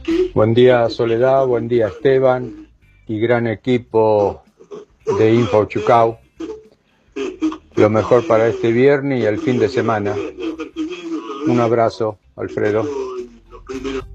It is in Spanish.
Buen día Soledad, buen día Esteban y gran equipo de Info Chucau. Lo mejor para este viernes y el fin de semana. Un abrazo, Alfredo.